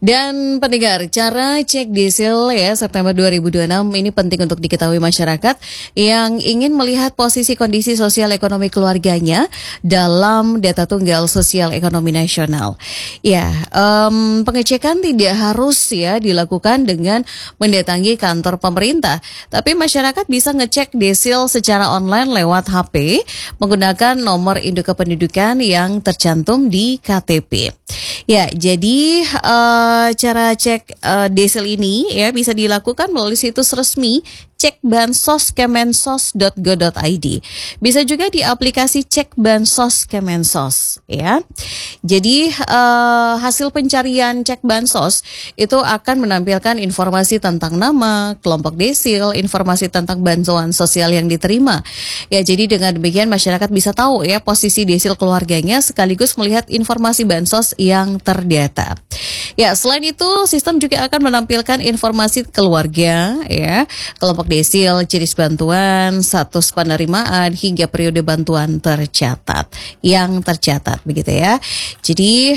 Dan pendengar, cara cek diesel ya September 2026 ini penting untuk diketahui masyarakat yang ingin melihat posisi kondisi sosial ekonomi keluarganya dalam data tunggal sosial ekonomi nasional. Ya, pengecekan tidak harus ya dilakukan dengan mendatangi kantor pemerintah, tapi masyarakat bisa ngecek diesel secara online lewat HP menggunakan nomor induk kependudukan yang tercantum di KTP. Ya, jadi cara cek diesel ini ya bisa dilakukan melalui situs resmi cekbansos.kemensos.go.id. Bisa juga di aplikasi Cek Bansos Kemensos ya. Jadi hasil pencarian Cek Bansos itu akan menampilkan informasi tentang nama, kelompok desil, informasi tentang bantuan sosial yang diterima. Ya, jadi dengan demikian masyarakat bisa tahu ya posisi desil keluarganya sekaligus melihat informasi bansos yang terdata. Ya, selain itu sistem juga akan menampilkan informasi keluarga ya, kelompok desil, jenis bantuan, status penerimaan hingga periode bantuan yang tercatat begitu ya. Jadi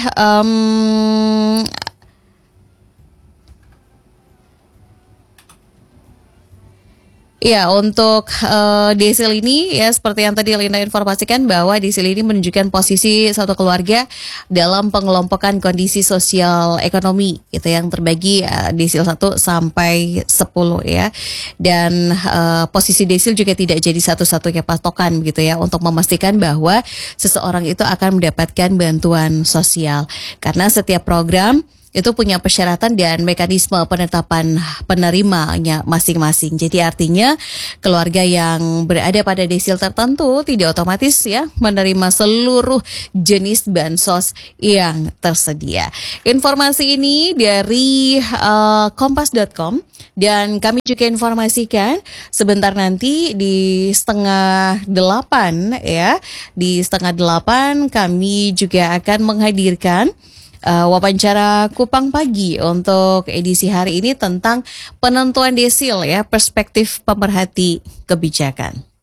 ya, untuk diesel ini ya seperti yang tadi Linda informasikan bahwa diesel ini menunjukkan posisi satu keluarga dalam pengelompokan kondisi sosial ekonomi gitu yang terbagi diesel 1 sampai 10 ya. Dan posisi diesel juga tidak jadi satu-satunya patokan gitu ya untuk memastikan bahwa seseorang itu akan mendapatkan bantuan sosial. Karena setiap program itu punya persyaratan dan mekanisme penetapan penerimanya masing-masing. Jadi artinya keluarga yang berada pada desil tertentu tidak otomatis ya menerima seluruh jenis bansos yang tersedia. Informasi ini dari kompas.com dan kami juga informasikan sebentar nanti di 7:30 ya. Di 7:30 kami juga akan menghadirkan wawancara Kupang Pagi untuk edisi hari ini tentang penentuan desil ya, perspektif pemerhati kebijakan.